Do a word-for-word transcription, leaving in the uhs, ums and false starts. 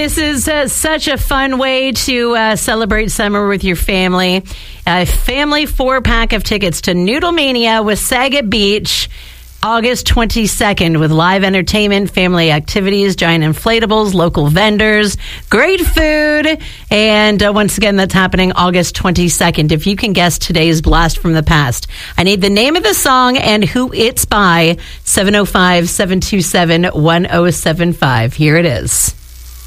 This is uh, such a fun way to uh, celebrate summer with your family. A family four-pack of tickets to Noodle Mania with Saga Beach, August twenty-second, with live entertainment, family activities, giant inflatables, local vendors, great food. And uh, once again, that's happening August twenty-second. If you can guess today's blast from the past, I need the name of the song and who it's by. seven oh five, seven two seven, one oh seven five. Here it is.